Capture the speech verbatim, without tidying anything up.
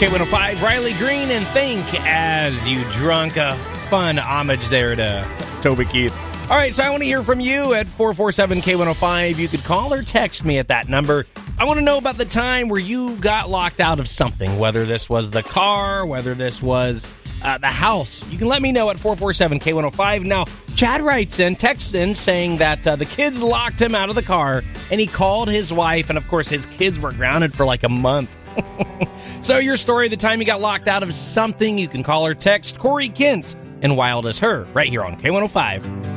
K one oh five, Riley Green, and Think As You Drunk. A fun homage there to Toby Keith. All right, so I want to hear from you at four four seven K one oh five. You could call or text me at that number. I want to know about the time where you got locked out of something, whether this was the car, whether this was uh, the house. You can let me know at four four seven K one oh five. Now, Chad writes in, texts in, saying that uh, the kids locked him out of the car, and he called his wife, and of course his kids were grounded for like a month. So your story, the time you got locked out of something, you can call or text Corey Kent and Wild as Her right here on K one oh five.